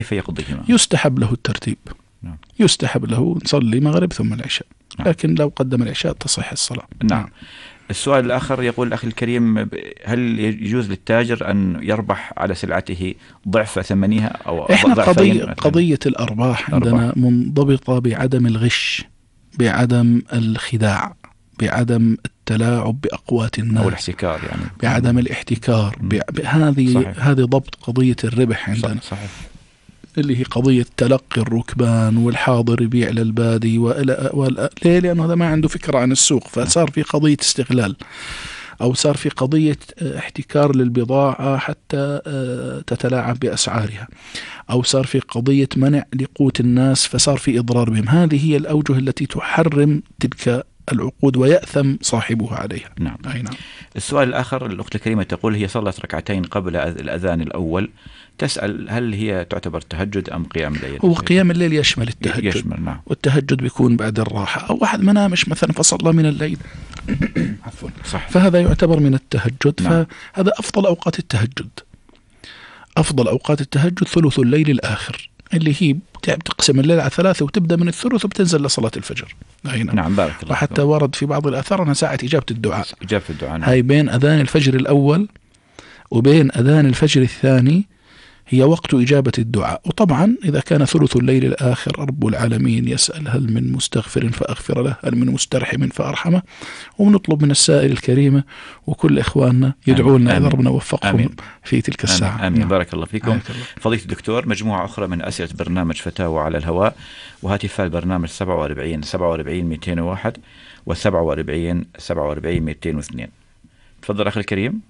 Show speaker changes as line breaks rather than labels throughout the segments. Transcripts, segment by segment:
كيف يقضيهما؟
يستحب له الترتيب.
نعم.
يستحب له نصلي مغرب ثم العشاء. نعم. لكن لو قدم العشاء تصح الصلاة.
نعم. السؤال الآخر يقول الأخ الكريم: هل يجوز للتاجر أن يربح على سلعته ضعف ثمنها أو
إحنا قضية الأرباح عندنا منضبطة بعدم الغش، بعدم الخداع، بعدم التلاعب بأقوات الناس
أو الاحتكار، يعني
بعدم الاحتكار. هذه ضبط قضية الربح عندنا.
صحيح.
اللي هي قضية تلقي الركبان والحاضر يبيع للبادي ليه؟ لأنه هذا ما عنده فكرة عن السوق، فصار في قضية استغلال، أو صار في قضية احتكار للبضاعة حتى تتلاعب بأسعارها، أو صار في قضية منع لقوت الناس فصار في إضرار بهم. هذه هي الأوجه التي تحرم تلك العقود ويأثم صاحبها عليها.
نعم.
أي نعم.
السؤال الآخر، الأخت الكريمة تقول: هي صلت ركعتين قبل الأذان الأول، تسأل هل هي تعتبر تهجد أم قيام الليل؟
هو قيام الليل يشمل التهجد.
يشمل، نعم.
والتهجد بيكون بعد الراحة، أو واحد ما نامش مثلا فصلى من الليل عفوا،
صح.
فهذا يعتبر من التهجد.
نعم.
فهذا أفضل أوقات التهجد. أفضل أوقات التهجد ثلث الليل الآخر، اللي هي تقسم الليل على 3 وتبدأ من الثلث وبتنزل لصلاة الفجر.
نعم. بارك الله.
وحتى ورد في بعض الآثار أنها ساعة إجابة الدعاء.
إجابة الدعاء. نعم.
هاي بين أذان الفجر الأول وبين أذان الفجر الثاني هي وقت إجابة الدعاء. وطبعا إذا كان ثلث الليل الآخر رب العالمين يسأل: هل من مستغفر فأغفر له، هل من مسترحم فأرحمه. ونطلب من السائل الكريمة وكل إخواننا يدعوا لنا إذا ربنا وفقهم في تلك الساعة.
آمين. بارك الله فيكم. فضيلة الدكتور، مجموعة أخرى من أسئلة برنامج فتاوى على الهواء، وهاتف البرنامج 47 47 201 و47 47 202. تفضل أخي الكريم.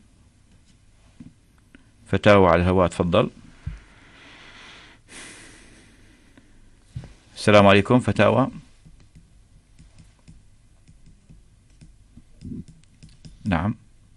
فتاوى على الهواء، تفضل. السلام عليكم. فتاوى. نعم.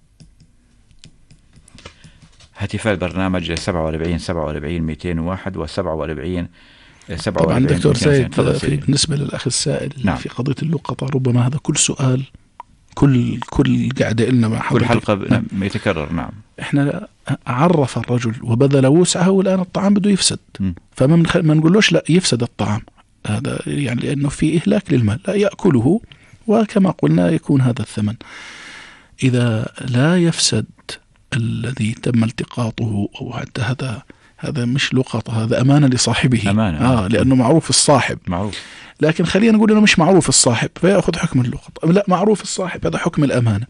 هاتف البرنامج 47 47 201 و 47 47.
طبعا دكتور سيد، بالنسبة للأخ السائل، نعم، في قضية اللقطة، ربما هذا كل سؤال كل قعدة لنا مع
كل حلقة يتكرر. نعم.
احنا عرف الرجل وبذل وسعه والآن الطعام بده يفسد، فما ما نقولوش لا يفسد الطعام، هذا يعني لأنه في إهلاك للمال، لا يأكله، وكما قلنا يكون هذا الثمن. إذا لا يفسد الذي تم التقاطه، أو حتى هذا مش لقطة، هذا أمانة لصاحبه.
أمانة.
لأنه معروف الصاحب.
معروف.
لكن خلينا نقول إنه مش معروف الصاحب فيأخذ حكم اللقطة، لا، معروف الصاحب هذا حكم الأمانة،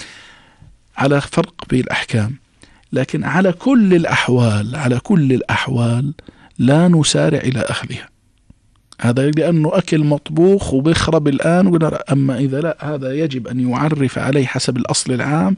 على فرق بالأحكام. لكن على كل الأحوال لا نسارع إلى أخذها، هذا لأنه أكل مطبوخ وبيخرب الآن. أما إذا لا، هذا يجب أن يعرف عليه حسب الأصل العام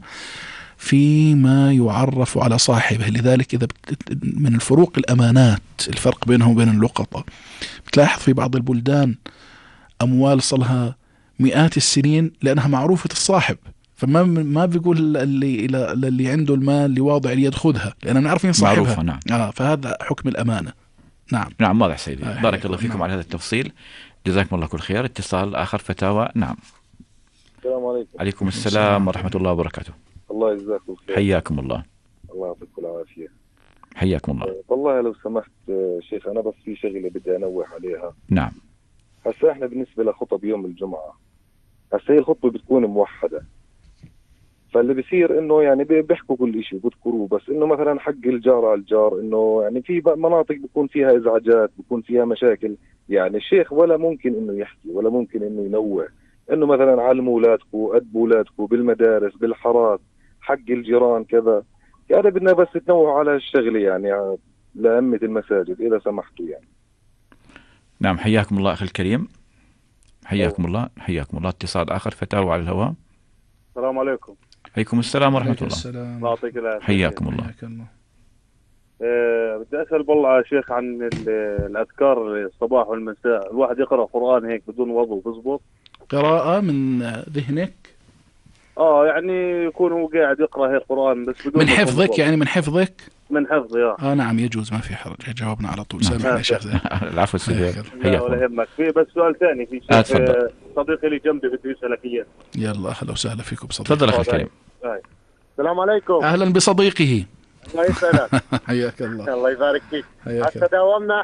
فيما يعرف على صاحبه. لذلك إذا من الفروق الأمانات، الفرق بينه وبين اللقطة، بتلاحظ في بعض البلدان أموال صلها مئات السنين لأنها معروفة الصاحب، فما بيقول اللي عنده المال اللي واضع اليد خذها، لأننا عارفين صاحبها.
نعم.
فهذا حكم الأمانة.
نعم. واضح سيدي. بارك الله فيكم على هذا التفصيل، جزاكم الله كل خير. اتصال آخر. فتاوى. نعم.
السلام عليكم.
عليكم السلام ورحمة الله وبركاته.
الله يجزاكم خير.
حياكم الله.
الله يعطيكم العافية.
حياكم الله.
والله لو سمحت شيخ، أنا بس في شغلة بدي أنوه عليها.
نعم.
هسا إحنا بالنسبة لخطب يوم الجمعة، هسا هي الخطبة بتكون موحدة، فاللي بيصير إنه يعني بيحكوا كل إشي وبذكروه، بس إنه مثلا حق الجار على الجار، إنه يعني في مناطق بيكون فيها إزعاجات، بيكون فيها مشاكل. يعني الشيخ ولا ممكن إنه يحكي ولا ممكن إنه ينوه إنه مثلا علموا أولادكم، أدبوا أولادكم بالمدارس، بالحارات، حق الجيران كذا. يعني بدنا بس تنوه على الشغلة يعني لأئمة المساجد إذا سمحتوا يعني.
نعم. حياكم الله أخي الكريم. حياكم الله. حياكم الله. اتصال آخر. فتاوى على الهواء.
السلام عليكم.
عليكم السلام ورحمة الله.
الله يعطيك العافية.
حياكم الله.
بدي أسأل بالله يا شيخ عن الأذكار الصباح والمساء، الواحد يقرأ قرآن هيك بدون وضوء بزبط؟
قراءة من ذهنك؟
يعني يكون هو قاعد يقرأ هيك قرآن بس بدون
من حفظك، يعني من حفظك؟
من حفظي.
نعم يجوز، ما في حرج. جاوبنا على طول. سامحني يا شيخ.
العفو سيدي.
لا ولا يهمك. في بس سؤال ثاني في شيخ صديقي اللي جنبي بده يسألك إياه.
يلا أهلا وسهلا فيكم صديقي.
تفضل أخي الكريم.
السلام عليكم.
أهلا بصديقه.
الله يسعدك.
حياك الله.
الله يبارك فيك.
حياك
هسه داومنا